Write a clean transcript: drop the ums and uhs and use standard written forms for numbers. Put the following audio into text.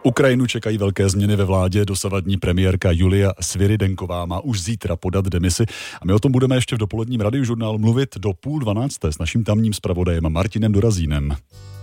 Ukrajinu čekají velké změny ve vládě. Dosavadní premiérka Julia Sviridenková má už zítra podat demisi. A my o tom budeme ještě v dopoledním Radiožurnálu mluvit do 11:30 s naším tamním zpravodajem Martinem Dorazínem.